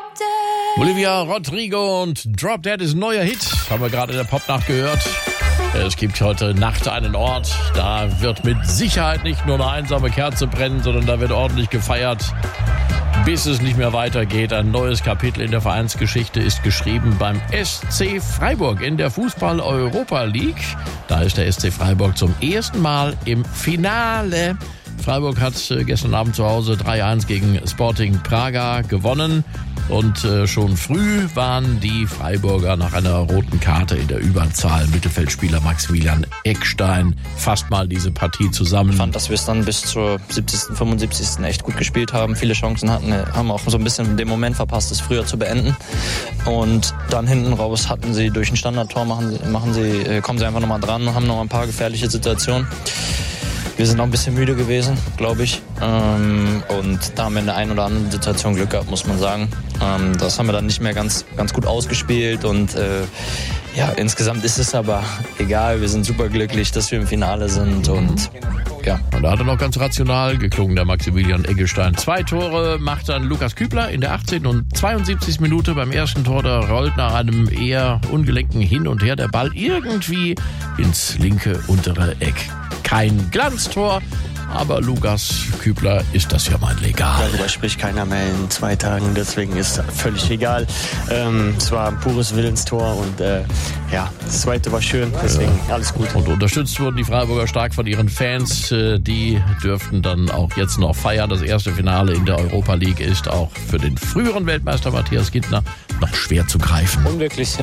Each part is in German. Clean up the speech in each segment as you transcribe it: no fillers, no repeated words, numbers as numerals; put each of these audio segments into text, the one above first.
Olivia Rodrigo und Drop Dead ist ein neuer Hit. Haben wir gerade in der Popnacht gehört. Es gibt heute Nacht einen Ort, da wird mit Sicherheit nicht nur eine einsame Kerze brennen, sondern da wird ordentlich gefeiert, bis es nicht mehr weitergeht. Ein neues Kapitel in der Vereinsgeschichte ist geschrieben beim SC Freiburg in der Fußball-Europa League. Da ist der SC Freiburg zum ersten Mal im Finale. Freiburg hat gestern Abend zu Hause 3-1 gegen Sporting Praga gewonnen. Und schon früh waren die Freiburger nach einer roten Karte in der Überzahl. Mittelfeldspieler Maximilian Eckstein fasst mal diese Partie zusammen. Ich fand, dass wir es dann bis zur 70., 75. echt gut gespielt haben. Viele Chancen hatten, haben auch so ein bisschen den Moment verpasst, es früher zu beenden. Und dann hinten raus hatten sie durch ein Standardtor, kommen sie einfach nochmal dran, haben noch ein paar gefährliche Situationen. Wir sind noch ein bisschen müde gewesen, glaube ich. Und da haben wir in der einen oder anderen Situation Glück gehabt, muss man sagen. Das haben wir dann nicht mehr ganz gut ausgespielt. Und insgesamt ist es aber egal. Wir sind super glücklich, dass wir im Finale sind. Und ja. Und da hat er noch ganz rational geklungen, der Maximilian Eggestein. 2 Tore macht dann Lukas Kübler in der 18. und 72. Minute. Beim ersten Tor, da rollt nach einem eher ungelenken Hin und Her der Ball irgendwie ins linke untere Eck. Kein Glanztor, aber Lukas Kübler ist das ja mal legal. Darüber spricht keiner mehr in 2 Tagen, deswegen ist völlig egal. Es war ein pures Willenstor und das zweite war schön, deswegen alles gut. Und unterstützt wurden die Freiburger stark von ihren Fans. Die dürften dann auch jetzt noch feiern. Das erste Finale in der Europa League ist auch für den früheren Weltmeister Matthias Gintner noch schwer zu greifen. Unwirklich.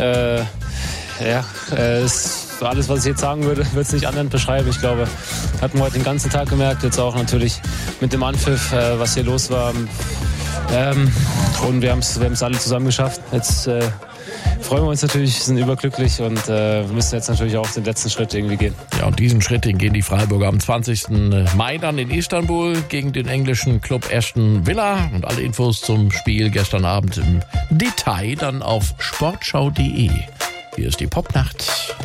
Alles, was ich jetzt sagen würde, wird es nicht anderen beschreiben. Ich glaube, hatten wir heute den ganzen Tag gemerkt, jetzt auch natürlich mit dem Anpfiff, was hier los war. Und wir haben es alle zusammen geschafft. Jetzt freuen wir uns natürlich, sind überglücklich und müssen jetzt natürlich auch den letzten Schritt irgendwie gehen. Ja, und diesen Schritt, den gehen die Freiburger am 20. Mai dann in Istanbul gegen den englischen Club Aston Villa. Und alle Infos zum Spiel gestern Abend im Detail dann auf sportschau.de. Hier ist die Popnacht.